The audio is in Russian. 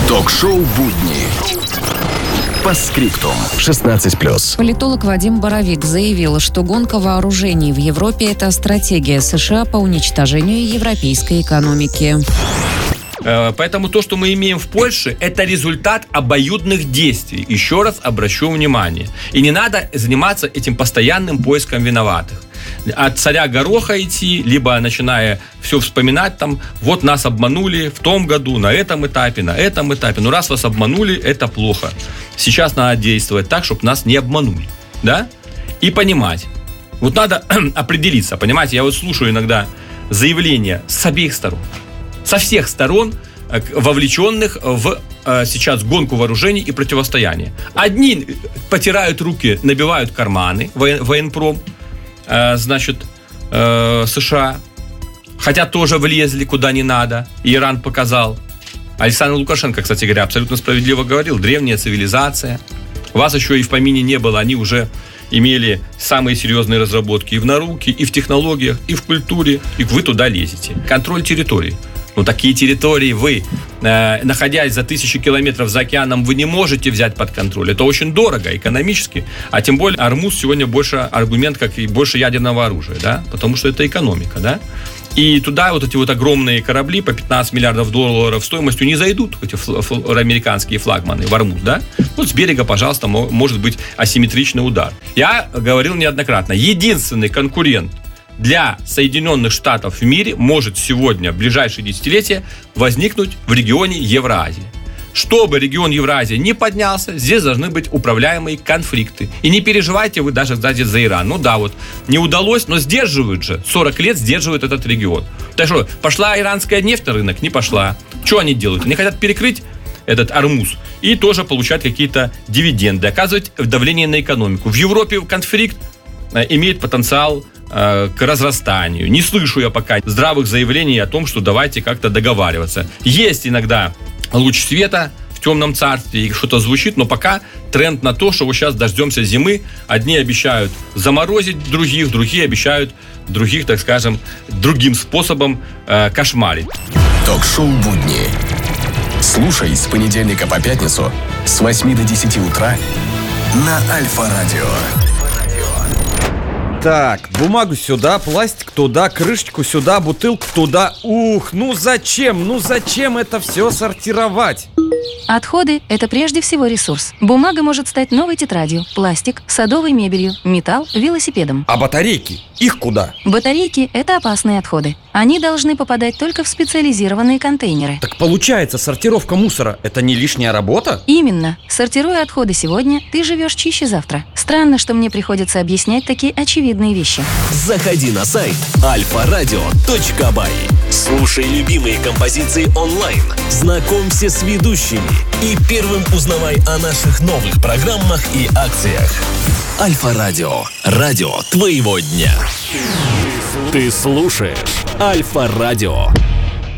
Ток-шоу «Будни». Постскриптум. 16+. Политолог Вадим Боровик заявил, что гонка вооружений в Европе – это стратегия США по уничтожению европейской экономики. Поэтому то, что мы имеем в Польше, это результат обоюдных действий. Еще раз обращу внимание. И не надо заниматься этим постоянным поиском виноватых. От царя Гороха идти, либо начиная все вспоминать там, вот нас обманули в том году, на этом этапе. Ну, раз вас обманули, это плохо. Сейчас надо действовать так, чтобы нас не обманули. Да? И понимать. Вот надо определиться, понимаете? Я вот слушаю иногда заявления с обеих сторон. Со всех сторон, вовлеченных в сейчас гонку вооружений и противостояния. Одни потирают руки, набивают карманы, военпром, США, хотя тоже влезли куда не надо, и Иран показал. Александр Лукашенко, кстати говоря, абсолютно справедливо говорил, древняя цивилизация. Вас еще и в помине не было, они уже имели самые серьезные разработки и в науке, и в технологиях, и в культуре, и вы туда лезете. Контроль территории. Ну, такие территории вы, находясь за 1000 километров за океаном, вы не можете взять под контроль. Это очень дорого экономически. А тем более Ормуз сегодня больше аргумент, как и больше ядерного оружия, да? Потому что это экономика, да? И туда вот эти вот огромные корабли по 15 миллиардов долларов стоимостью не зайдут, эти американские флагманы в Ормуз, да? Вот с берега, пожалуйста, может быть асимметричный удар. Я говорил неоднократно, единственный конкурент для Соединенных Штатов в мире может сегодня, в ближайшие десятилетия, возникнуть в регионе Евразии. Чтобы регион Евразии не поднялся, здесь должны быть управляемые конфликты. И не переживайте вы даже, кстати, за Иран. Ну да, вот не удалось, но сдерживают же. 40 лет сдерживают этот регион. Так что, пошла иранская нефть на рынок? Не пошла. Что они делают? Они хотят перекрыть этот Ормуз и тоже получать какие-то дивиденды, оказывать давление на экономику. В Европе конфликт имеет потенциал к разрастанию. Не слышу я пока здравых заявлений о том, что давайте как-то договариваться. Есть иногда луч света в темном царстве, и что-то звучит, но пока тренд на то, что вот сейчас дождемся зимы. Одни обещают заморозить другие обещают других, так скажем, другим способом кошмарить. Ток-шоу «Будни». Слушай с понедельника по пятницу с 8 до 10 утра на Альфа-радио. Так, бумагу сюда, пластик туда, крышечку сюда, бутылку туда. Ух, ну зачем это все сортировать? Отходы – это прежде всего ресурс. Бумага может стать новой тетрадью, пластик – садовой мебелью, металл – велосипедом. А батарейки? Их куда? Батарейки – это опасные отходы. Они должны попадать только в специализированные контейнеры. Так получается, сортировка мусора – это не лишняя работа? Именно. Сортируя отходы сегодня, ты живешь чище завтра. Странно, что мне приходится объяснять такие очевидные вещи. Заходи на сайт alfaradio.by. Слушай любимые композиции онлайн. Знакомься с ведущими. И первым узнавай о наших новых программах и акциях. Альфа-радио. Радио твоего дня. Ты слушаешь Альфа-радио.